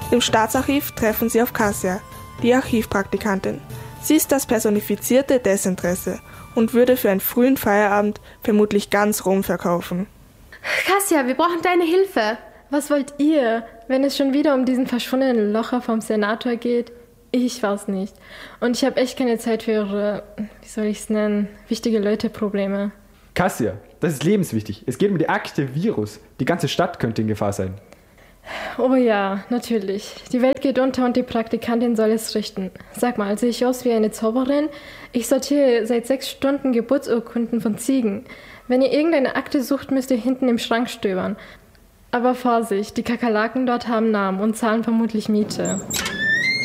Im Staatsarchiv treffen sie auf Kassia, die Archivpraktikantin. Sie ist das personifizierte Desinteresse und würde für einen frühen Feierabend vermutlich ganz Rom verkaufen. Kassia, wir brauchen deine Hilfe. Was wollt ihr, wenn es schon wieder um diesen verschwundenen Locher vom Senator geht? Ich weiß nicht. Und ich habe echt keine Zeit für ihre, wie soll ich es nennen, wichtige Leute-Probleme. Kassia, das ist lebenswichtig. Es geht um die Akte Virus. Die ganze Stadt könnte in Gefahr sein. Oh ja, natürlich. Die Welt geht unter und die Praktikantin soll es richten. Sag mal, sehe ich aus wie eine Zauberin? Ich sortiere seit 6 Stunden Geburtsurkunden von Ziegen. Wenn ihr irgendeine Akte sucht, müsst ihr hinten im Schrank stöbern. Aber Vorsicht, die Kakerlaken dort haben Namen und zahlen vermutlich Miete.